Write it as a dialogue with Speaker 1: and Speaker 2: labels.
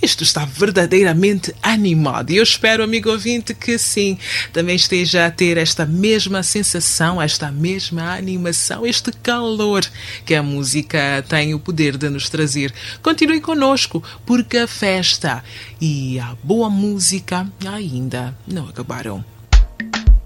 Speaker 1: Isto está verdadeiramente animado e eu espero, amigo ouvinte, que sim, também esteja a ter esta mesma sensação, esta mesma animação, este calor que a música tem o poder de nos trazer. Continue conosco, porque a festa e a boa música ainda não acabaram.